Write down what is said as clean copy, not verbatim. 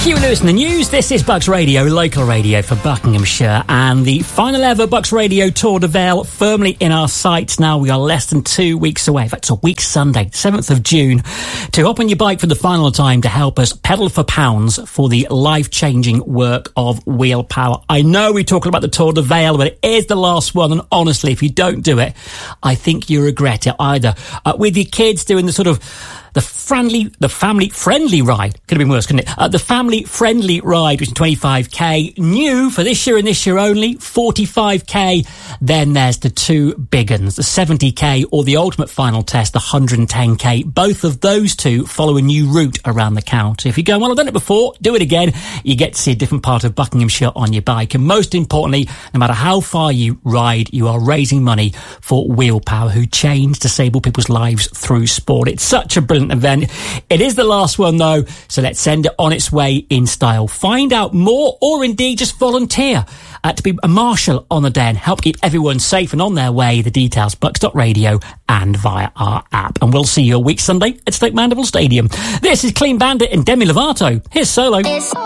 Huey Lewis in the news. This is Bucks Radio, local radio for Buckinghamshire, and the final ever Bucks Radio Tour de Vale firmly in our sights now. We are less than 2 weeks away. In fact, it's a week Sunday, 7th of June, to hop on your bike for the final time to help us pedal for pounds for the life-changing work of Wheel Power. I know we're talking about the Tour de Vale, but it is the last one, and honestly, if you don't do it, I think you regret it either. With your kids doing the sort of the family-friendly ride. Could have been worse, couldn't it? The family-friendly ride, which is 25k. New for this year and this year only, 45k. Then there's the two big uns, the 70k or the ultimate final test, the 110k. Both of those two follow a new route around the county. If you're going, well, I've done it before, do it again, you get to see a different part of Buckinghamshire on your bike. And most importantly, no matter how far you ride, you are raising money for Wheel Power, who change disabled people's lives through sport. It's such a brilliant event. It is the last one though, so let's send it on its way in style. Find out more, or indeed just volunteer to be a marshal on the day and help keep everyone safe and on their way. The details, bucks.radio and via our app. And we'll see you a week Sunday at Stoke Mandeville Stadium. This is Clean Bandit and Demi Lovato. Here's Solo.